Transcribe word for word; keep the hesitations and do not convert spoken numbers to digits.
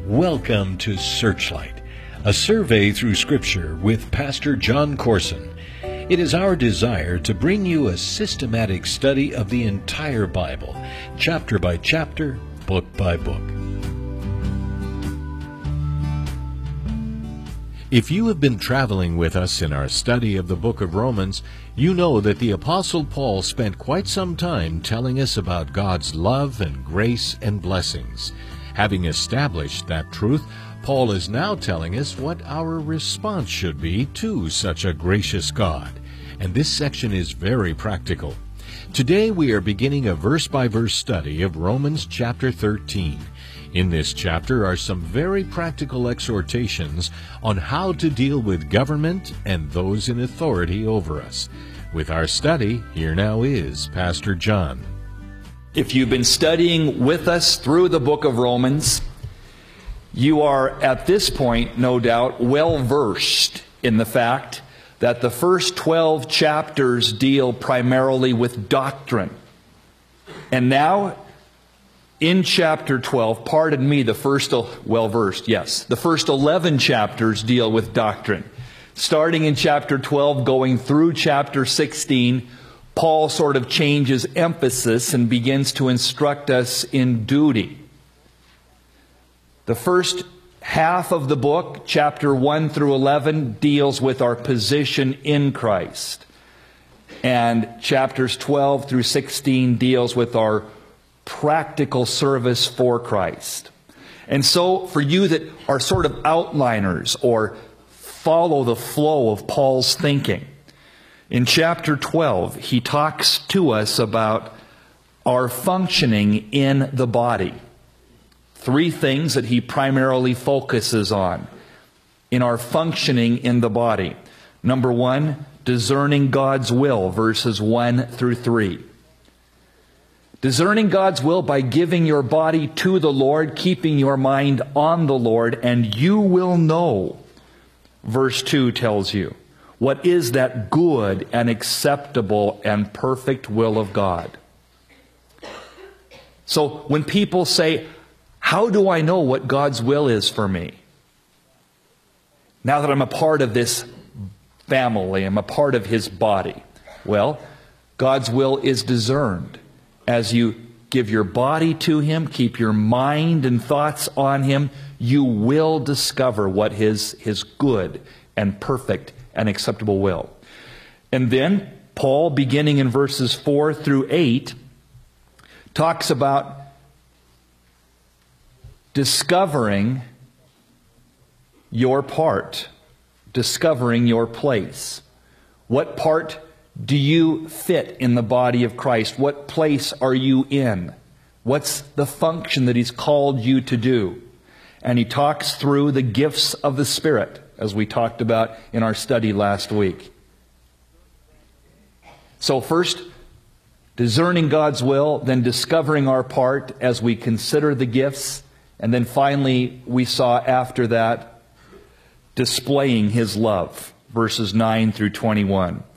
Welcome to Searchlight, a survey through Scripture with Pastor John Corson. It is our desire to bring you a systematic study of the entire Bible, chapter by chapter, book by book. If you have been traveling with us in our study of the book of Romans, you know that the Apostle Paul spent quite some time telling us about God's love and grace and blessings. Having established that truth, Paul is now telling us what our response should be to such a gracious God. And this section is very practical. Today we are beginning a verse-by-verse study of Romans chapter thirteen. In this chapter are some very practical exhortations on how to deal with government and those in authority over us. With our study, here now is Pastor John. If you've been studying with us through the book of Romans, you are at this point, no doubt, well versed in the fact that the first twelve chapters deal primarily with doctrine. And now, in chapter twelve, pardon me, the first, well versed, yes, the first eleven chapters deal with doctrine. Starting in chapter twelve, going through chapter sixteen, Paul sort of changes emphasis and begins to instruct us in duty. The first half of the book, chapter one through eleven, deals with our position in Christ. And chapters twelve through sixteen deals with our practical service for Christ. And so, for you that are sort of outliners or follow the flow of Paul's thinking, in chapter twelve, he talks to us about our functioning in the body. Three things that he primarily focuses on in our functioning in the body. Number one, discerning God's will, verses one through three. Discerning God's will by giving your body to the Lord, keeping your mind on the Lord, and you will know, verse two tells you, what is that good and acceptable and perfect will of God. So when people say, how do I know what God's will is for me? Now that I'm a part of this family, I'm a part of His body. Well, God's will is discerned as you give your body to Him, keep your mind and thoughts on Him, you will discover what His, His good and perfect and acceptable will. And then Paul, beginning in verses four through eight, talks about discovering your part, discovering your place. What part do you fit in the body of Christ? What place are you in? What's the function that He's called you to do? And he talks through the gifts of the Spirit, as we talked about in our study last week. So first, discerning God's will, then discovering our part as we consider the gifts, and then finally we saw after that, displaying His love, verses nine through twenty-one.